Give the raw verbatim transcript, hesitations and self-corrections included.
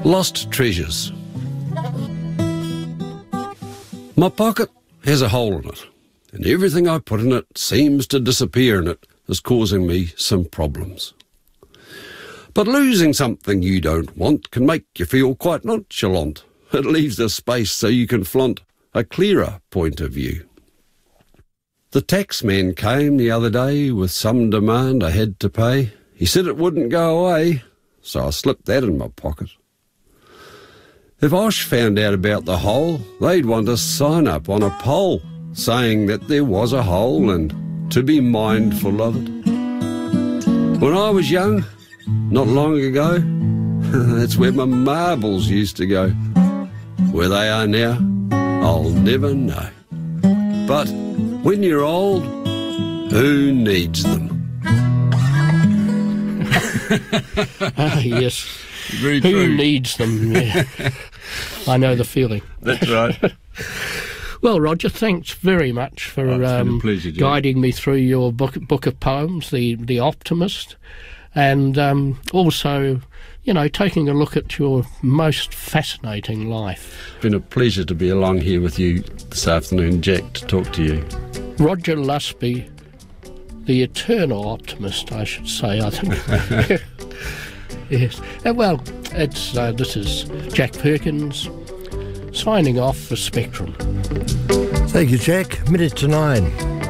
Lost treasures. My pocket has a hole in it, and everything I put in it seems to disappear, and it is causing me some problems. But losing something you don't want can make you feel quite nonchalant. It leaves the space so you can flaunt a clearer point of view. The tax man came the other day with some demand I had to pay. He said it wouldn't go away, so I slipped that in my pocket. If Osh found out about the hole, they'd want a sign up on a pole saying that there was a hole and to be mindful of it. When I was young, not long ago, that's where my marbles used to go. Where they are now, I'll never know. But when you're old, who needs them? Ah, yes. Very Who true. needs them? Yeah. I know the feeling. That's right. Well, Roger, thanks very much for Oh, it's been a um, pleasure, Jack. guiding me through your book, book of poems, the, the Optimist, and um, also, you know, taking a look at your most fascinating life. It's been a pleasure to be along here with you this afternoon, Jack, to talk to you. Roger Lusby, the eternal optimist, I should say, I think. Yes. Uh, well, it's uh, this is Jack Perkins signing off for Spectrum. Thank you, Jack. Minute to nine.